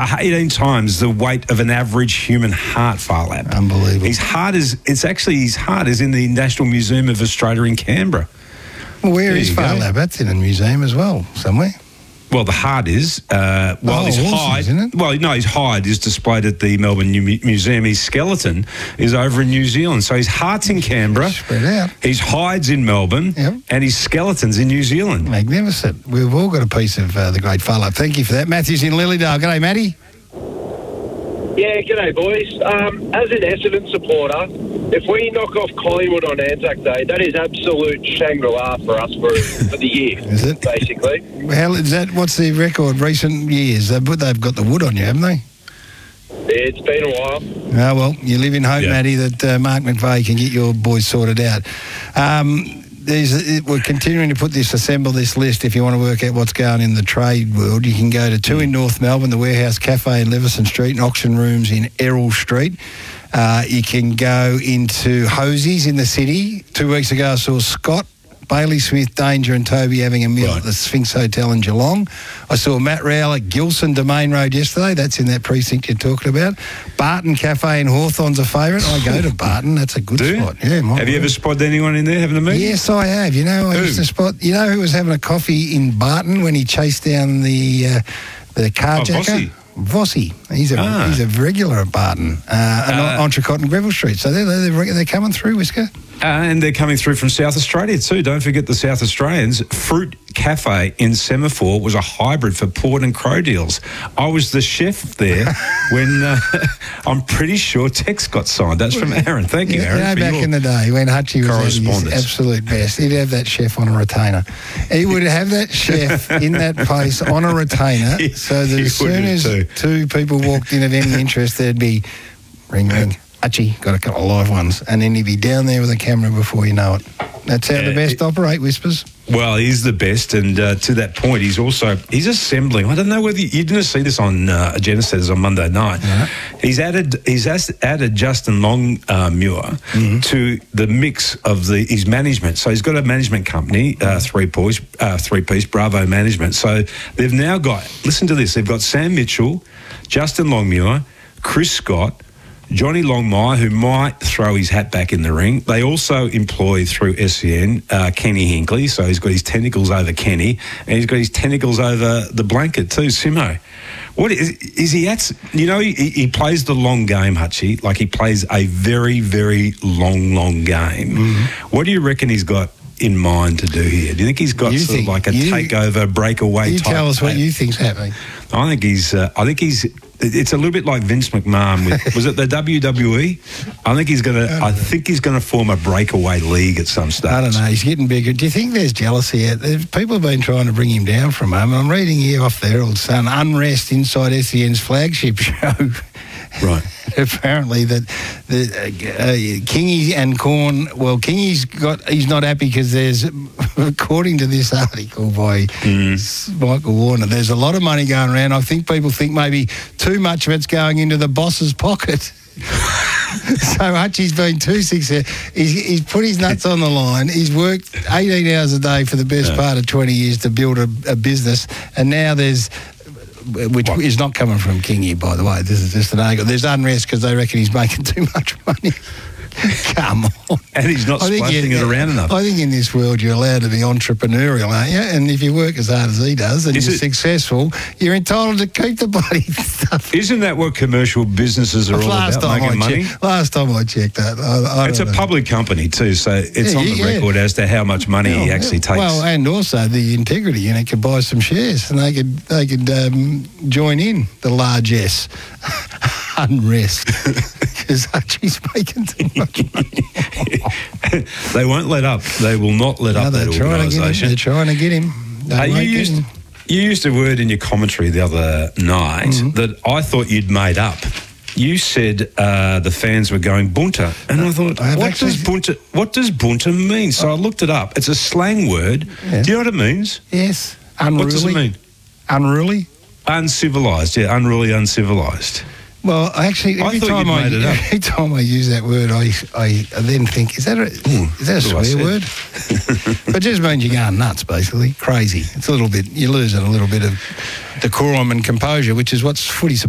18 times the weight of an average human heart, Farlap. Unbelievable. His heart is in the National Museum of Australia in Canberra. Well, where is Farlap? That's in a museum as well, somewhere. Well, the heart is. His hide, isn't it? Well, no, his hide is displayed at the Melbourne Museum. His skeleton is over in New Zealand. So his heart's in Canberra. Spread out. His hide's in Melbourne. Yep. And his skeleton's in New Zealand. Magnificent. We've all got a piece of the great Farlap. Thank you for that. Matthew's in Lilydale. G'day, Matty. Yeah, g'day, boys. As an Essendon supporter, if we knock off Collingwood on Anzac Day, that is absolute Shangri-La for us for the year. Is it? Basically. Hell, is that? What's the record recent years? They've got the wood on you, haven't they? It's been a while. Oh, well, you live in hope, Matty, that Mark McVeigh can get your boys sorted out. We're continuing to assemble this list. If you want to work out what's going in the trade world, you can go to 2 in North Melbourne, the Warehouse Cafe in Leveson Street, and auction rooms in Errol Street. You can go into Hosie's in the city. 2 weeks ago, I saw Scott, Bailey Smith, Danger and Toby having a meal at the Sphinx Hotel in Geelong. I saw Matt Rowell at Gilson Domain Road yesterday. That's in that precinct you're talking about. Barton Cafe in Hawthorn's a favourite. I go to Barton. That's a good spot. Yeah, have you ever spotted anyone in there having a meeting? Yes, I have. You know, I used to spot... You know who was having a coffee in Barton when he chased down the carjacker? Vossi. He's a regular at Barton. On Entrecôte and Greville Street. So they're coming through, Whisker. And they're coming through from South Australia too. Don't forget the South Australians. Fruit Cafe in Semaphore was a hybrid for port and crow deals. I was the chef there when I'm pretty sure Tex got signed. That's from Aaron. Thank you, Aaron. You know, back in the day when Hutchie was at his absolute best, he'd have that chef on a retainer. He would have that chef in that place on a retainer so that as soon as two people walked in of any interest, there'd be ring, ring. Hutchie, got a couple of live ones, and then he'd be down there with a camera before you know it. That's how the best operate, Whispers. Well, he's the best, and to that point, he's assembling. I don't know whether you didn't see this on Agenda Setters on Monday night. He's added Justin Longmuir to the mix of his management. So he's got a management company, three-piece, Bravo Management. So they've now got, listen to this, they've got Sam Mitchell, Justin Longmuir, Chris Scott, Johnny Longmire, who might throw his hat back in the ring. They also employ through SEN Kenny Hinkley, so he's got his tentacles over Kenny, and he's got his tentacles over the blanket too, Simo. What is he at? You know, he plays the long game, Hutchie. Like he plays a very, very long game. What do you reckon he's got in mind to do here? Do you think he's got sort of like a takeover, breakaway type? You tell us what you think's happening. I think he's. It's a little bit like Vince McMahon with, was it the WWE? I think he's gonna form a breakaway league at some stage. I don't know. He's getting bigger. Do you think there's jealousy? People have been trying to bring him down from him. I'm reading here off the Herald Sun, unrest inside SEN's flagship show. Right. Apparently that Kingy and Corn. Well, he's not happy because there's, according to this article by Michael Warner, there's a lot of money going around. I think people think maybe too much of it's going into the boss's pocket. So Hutchie's been too successful. He's put his nuts on the line. He's worked 18 hours a day for the best part of 20 years to build a business, and now there's. Which is not coming from Kingy, by the way. This is just an argument. There's unrest because they reckon he's making too much money. Come on. And he's not splashing it around enough. I think in this world you're allowed to be entrepreneurial, aren't you? And if you work as hard as he does and you're successful, you're entitled to keep the bloody stuff. Isn't that what commercial businesses are all about, making money? Last time I checked that. It's a public company too, so it's on the record as to how much money he actually takes. Well, and also the integrity unit could buy some shares and they could join in the largesse. Unrest because Hutchie's making too much money. They won't let up. They will not let up that organisation. They're trying to get him. You used a word in your commentary the other night that I thought you'd made up. You said the fans were going bunter, and I thought, what does bunter mean? So I looked it up. It's a slang word. Yeah. Do you know what it means? Yes. Unruly. What does it mean? Unruly. Uncivilised. Yeah, unruly, uncivilised. Well, actually, every time I use that word, I then think, is that a swear word? It just means you're going nuts, basically. Crazy. It's a little bit, you're losing a little bit of decorum and composure, which is what footy's